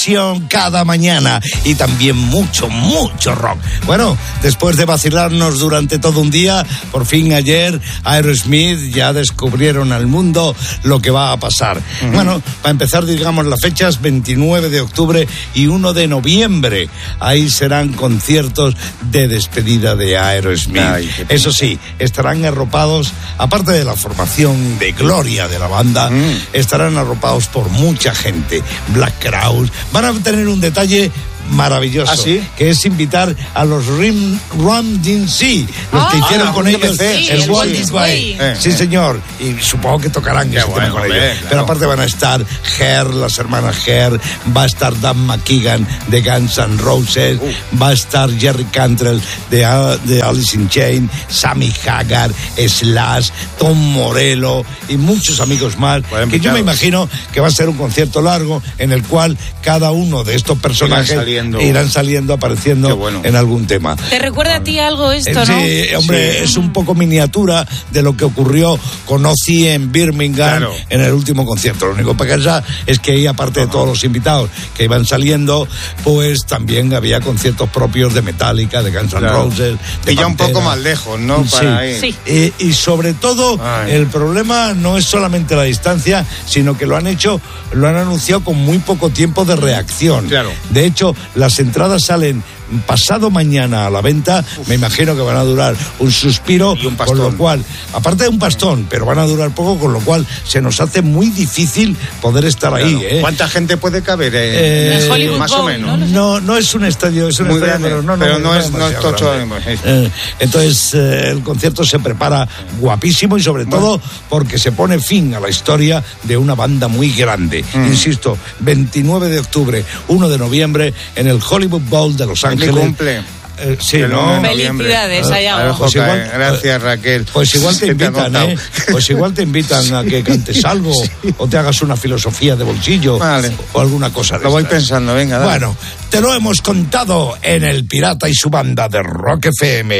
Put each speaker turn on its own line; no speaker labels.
cada mañana y también mucho rock. Bueno, después de vacilarnos durante todo un día, por fin ayer Aerosmith ya descubrieron al mundo lo que va a pasar. Bueno, para empezar, digamos las fechas: 29 de octubre y 1 de noviembre. Ahí serán conciertos de despedida de Aerosmith. Eso sí, estarán arropados, aparte de la formación de gloria de la banda, estarán arropados por mucha gente. Black Crowes van a tener un detalle maravilloso, que es invitar a los Run DMC, los que hicieron con ellos el Walk This Way. Sí, señor, y supongo que tocarán con ellos. Claro. Pero aparte van a estar las hermanas Hair, va a estar Dan McKagan de Guns N' Roses, va a estar Jerry Cantrell de Alice in Chains, Sammy Hagar, Slash, Tom Morello y muchos amigos más, que yo me imagino que va a ser un concierto largo en el cual cada uno de estos personajes irán saliendo, apareciendo en algún tema.
¿Te recuerda a ti algo esto, no?
Sí, hombre, es un poco miniatura de lo que ocurrió con Ozzy en Birmingham en el último concierto. Lo único que pasa es que ahí, aparte de todos los invitados que iban saliendo, pues también había conciertos propios de Metallica, de Guns N' Roses, de
ya un poco más lejos, ¿no? Para ir.
Y sobre todo, el problema no es solamente la distancia, sino que lo han anunciado con muy poco tiempo de reacción. De hecho, las entradas salen pasado mañana a la venta. Me imagino que van a durar un suspiro, y un pastón, con lo cual, aparte de un pastón, pero van a durar poco, con lo cual se nos hace muy difícil poder estar ahí.
¿Cuánta gente puede caber? En más o menos.
No es un estadio, es un
muy
estadio,
grande, pero no es tocho.
Entonces, el concierto se prepara guapísimo y sobre todo porque se pone fin a la historia de una banda muy grande. Insisto, 29 de octubre, 1 de noviembre, en el Hollywood Bowl de Los Ángeles.
Cumple.
Felicidades, allá.
Pues
gracias, Raquel.
Pues igual te invitan, Pues igual te invitan a que cantes algo o te hagas una filosofía de bolsillo o alguna cosa de
Lo voy pensando, venga.
Bueno, te lo hemos contado en El Pirata y su banda de Rock FM.